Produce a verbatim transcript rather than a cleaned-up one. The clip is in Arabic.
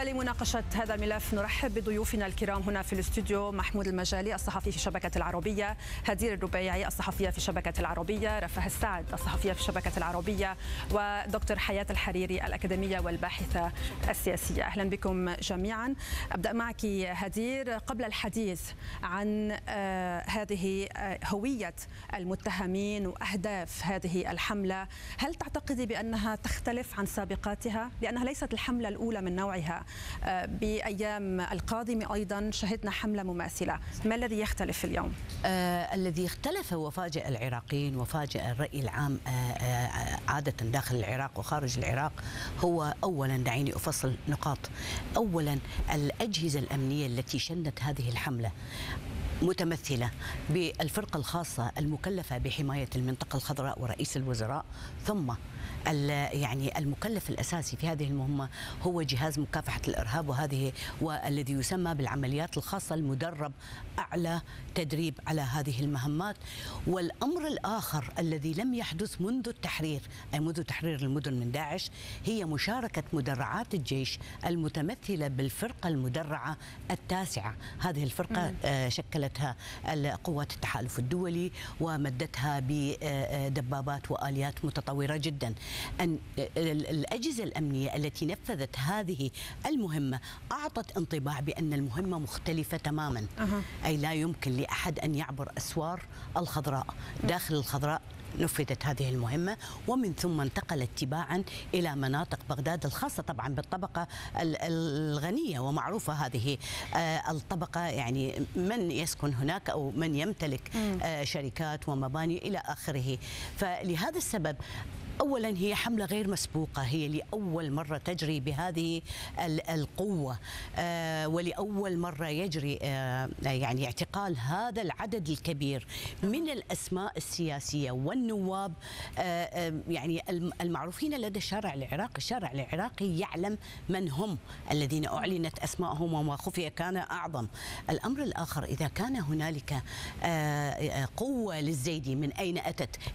ولمناقشة هذا الملف نرحب بضيوفنا الكرام هنا في الاستوديو: محمود المجالي الصحفي في شبكة العربية، هدير الربيعي الصحفية في شبكة العربية، رفاه السعد الصحفية في شبكة العربية، ودكتور حياة الحريري الأكاديمية والباحثة السياسية. أهلا بكم جميعا. أبدأ معك هدير. قبل الحديث عن هذه هوية المتهمين وأهداف هذه الحملة، هل تعتقدي بأنها تختلف عن سابقاتها؟ لأنها ليست الحملة الأولى من نوعها. بأيام القادمة أيضا شهدنا حملة مماثلة. ما الذي يختلف اليوم؟ آه الذي اختلف وفاجأ العراقيين وفاجأ الرأي العام آه آه عادة داخل العراق وخارج العراق هو أولا، دعيني أفصل نقاط. أولا، الأجهزة الأمنية التي شنت هذه الحملة متمثلة بالفرقة الخاصة المكلفة بحماية المنطقة الخضراء ورئيس الوزراء، ثم يعني المكلف الأساسي في هذه المهمة هو جهاز مكافحة الإرهاب، وهذه والذي يسمى بالعمليات الخاصة المدرب أعلى تدريب على هذه المهمات. والأمر الآخر الذي لم يحدث منذ التحرير، أي منذ تحرير المدن من داعش، هي مشاركة مدرعات الجيش المتمثلة بالفرقة المدرعة التاسعة. هذه الفرقة شكلتها قوات التحالف الدولي ومدتها بدبابات وآليات متطورة جدا. أن الأجهزة الأمنية التي نفذت هذه المهمة أعطت انطباع بأن المهمة مختلفة تماما. أه. أي لا يمكن لأحد أن يعبر أسوار الخضراء. داخل الخضراء نفذت هذه المهمة، ومن ثم انتقلت تباعا إلى مناطق بغداد الخاصة طبعا بالطبقة الغنية ومعروفة هذه الطبقة، يعني من يسكن هناك أو من يمتلك شركات ومباني إلى آخره. فلهذا السبب أولا هي حملة غير مسبوقة، هي لأول مرة تجري بهذه القوة، ولأول مرة يجري يعني اعتقال هذا العدد الكبير من الأسماء السياسية والنواب يعني المعروفين لدى الشارع العراقي. الشارع العراقي يعلم من هم الذين أعلنت أسمائهم، وما خفي كان أعظم. الأمر الآخر، إذا كان هنالك قوة للزيدي من أين أتت؟